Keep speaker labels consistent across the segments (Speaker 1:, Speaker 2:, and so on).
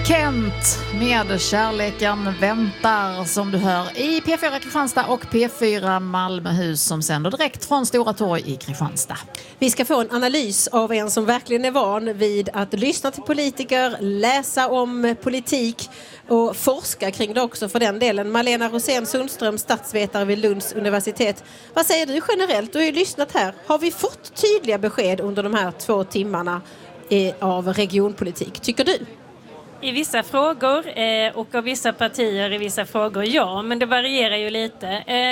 Speaker 1: Kent med Kärleken väntar som du hör i P4 Kristianstad och P4 Malmöhus som sänder direkt från Stora torg i Kristianstad.
Speaker 2: Vi ska få en analys av en som verkligen är van vid att lyssna till politiker, läsa om politik och forska kring det också för den delen. Malena Rosén Sundström, statsvetare vid Lunds universitet. Vad säger du generellt? Du har ju lyssnat här. Har vi fått tydliga besked under de här 2 timmarna av regionpolitik, tycker du?
Speaker 3: I vissa frågor och av vissa partier i vissa frågor, ja. Men det varierar ju lite.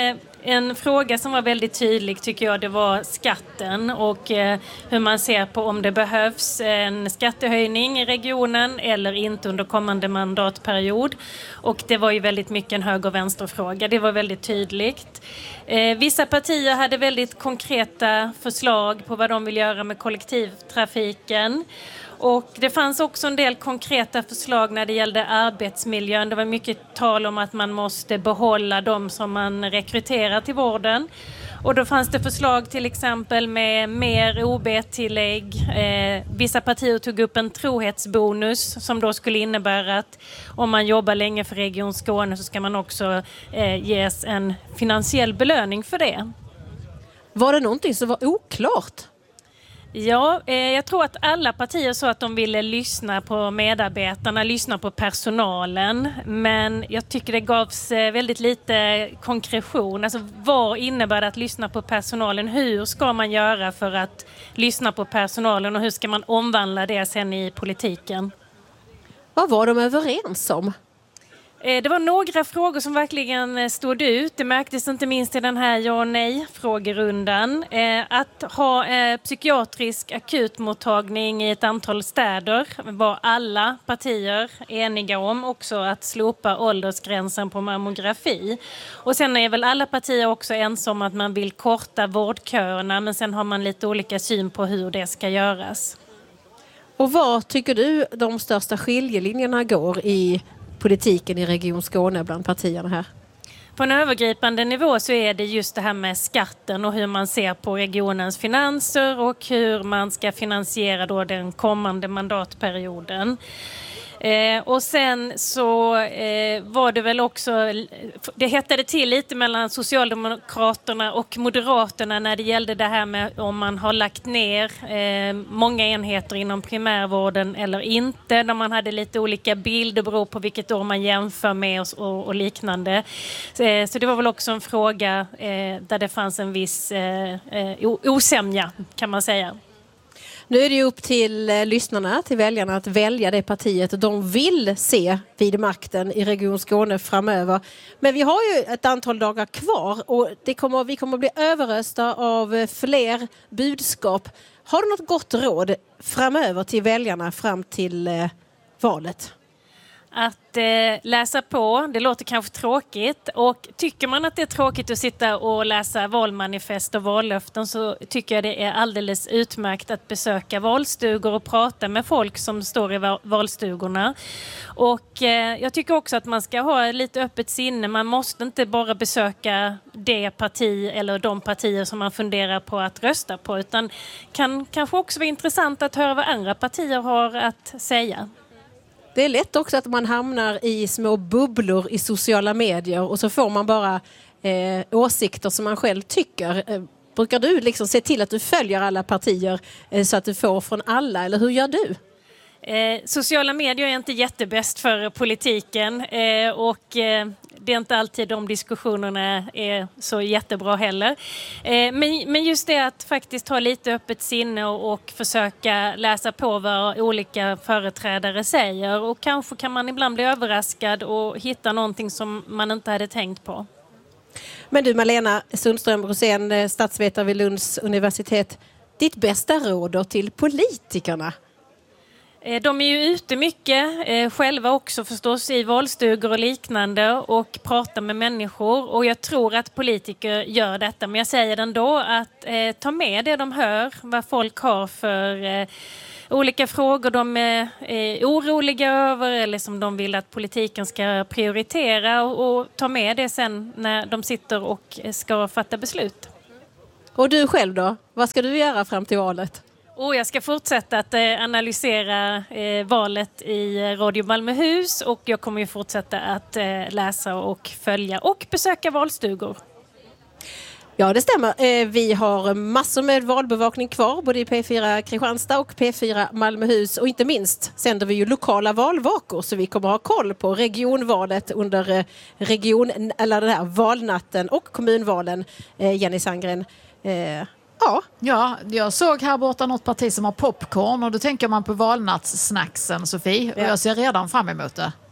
Speaker 3: En fråga som var väldigt tydlig tycker jag det var skatten och hur man ser på om det behövs en skattehöjning i regionen eller inte under kommande mandatperiod. Och det var ju väldigt mycket en höger- och vänsterfråga. Det var väldigt tydligt. Vissa partier hade väldigt konkreta förslag på vad de vill göra med kollektivtrafiken. Och det fanns också en del konkreta förslag när det gällde arbetsmiljön. Det var mycket tal om att man måste behålla de som man rekryterar till vården. Och då fanns det förslag till exempel med mer OB-tillägg. Vissa partier tog upp en trohetsbonus som då skulle innebära att om man jobbar länge för Region Skåne så ska man också ges en finansiell belöning för det.
Speaker 2: Var det någonting som var oklart?
Speaker 3: Ja, jag tror att alla partier sa att de ville lyssna på medarbetarna, lyssna på personalen. Men jag tycker det gavs väldigt lite konkretion. Alltså vad innebär det att lyssna på personalen? Hur ska man göra för att lyssna på personalen och hur ska man omvandla det sen i politiken?
Speaker 2: Vad var de överens om?
Speaker 3: Det var några frågor som verkligen stod ut. Det märktes inte minst i den här ja- och nej-frågerundan. Att ha psykiatrisk akutmottagning i ett antal städer var alla partier eniga om. Också att slopa åldersgränsen på mammografi. Och sen är väl alla partier också ensamma om att man vill korta vårdköerna. Men sen har man lite olika syn på hur det ska göras.
Speaker 2: Och vad tycker du de största skiljelinjerna går i politiken i Region Skåne bland partierna här?
Speaker 3: På en övergripande nivå så är det just det här med skatten och hur man ser på regionens finanser och hur man ska finansiera då den kommande mandatperioden. Och sen så var det väl också, det hettade till lite mellan Socialdemokraterna och Moderaterna när det gällde det här med om man har lagt ner många enheter inom primärvården eller inte. Där man hade lite olika bilder beror på vilket år man jämför med och liknande. Så det var väl också en fråga där det fanns en viss osämja kan man säga.
Speaker 2: Nu är det ju upp till lyssnarna, till väljarna att välja det partiet de vill se vid makten i Region Skåne framöver. Men vi har ju ett antal dagar kvar och vi kommer att bli överrösta av fler budskap. Har du något gott råd framöver till väljarna fram till valet?
Speaker 3: Att läsa på, det låter kanske tråkigt och tycker man att det är tråkigt att sitta och läsa valmanifest och vallöften så tycker jag det är alldeles utmärkt att besöka valstugor och prata med folk som står i valstugorna. Och jag tycker också att man ska ha lite öppet sinne, man måste inte bara besöka det parti eller de partier som man funderar på att rösta på utan kan kanske också vara intressant att höra vad andra partier har att säga.
Speaker 2: Det är lätt också att man hamnar i små bubblor i sociala medier och så får man bara åsikter som man själv tycker. Brukar du liksom se till att du följer alla partier så att du får från alla eller hur gör du?
Speaker 3: Sociala medier är inte jättebäst för politiken och det är inte alltid de diskussionerna är så jättebra heller. Men just det att faktiskt ha lite öppet sinne och försöka läsa på vad olika företrädare säger och kanske kan man ibland bli överraskad och hitta någonting som man inte hade tänkt på.
Speaker 2: Men du Malena Sundström Rosén, statsvetare vid Lunds universitet, ditt bästa råd till politikerna?
Speaker 3: De är ju ute mycket, själva också förstås i valstugor och liknande och pratar med människor och jag tror att politiker gör detta men jag säger ändå att ta med det de hör, vad folk har för olika frågor de är oroliga över eller som de vill att politiken ska prioritera och ta med det sen när de sitter och ska fatta beslut.
Speaker 2: Och du själv då? Vad ska du göra fram till valet?
Speaker 3: Jag ska fortsätta att analysera valet i Radio Malmöhus och jag kommer ju fortsätta att läsa och följa och besöka valstugor.
Speaker 2: Ja, det stämmer. Vi har massor med valbevakning kvar, både i P4 Kristianstad och P4 Malmöhus. Och inte minst sänder vi ju lokala valvakor, så vi kommer ha koll på regionvalet under den här valnatten och kommunvalen. Jenny Sandgren.
Speaker 1: Ja, jag såg här borta något parti som har popcorn och då tänker man på valnattssnacksen, Sofie. Och jag ser redan fram emot det.